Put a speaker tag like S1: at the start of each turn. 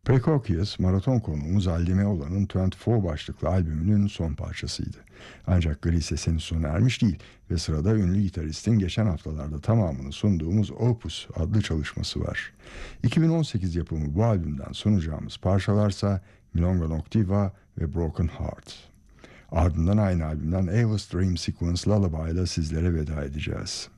S1: Precocious, maraton konuğumuz Al Di Meolo'nun 24 başlıklı albümünün son parçasıydı. Ancak Gris henüz sona ermiş değil ve sırada ünlü gitaristin geçen haftalarda tamamını sunduğumuz Opus adlı çalışması var. 2018 yapımı bu albümden sunacağımız parçalarsa Milonga Noctiva ve Broken Heart. Ardından aynı albümden Ava's Dream Sequence Lullaby ile sizlere veda edeceğiz.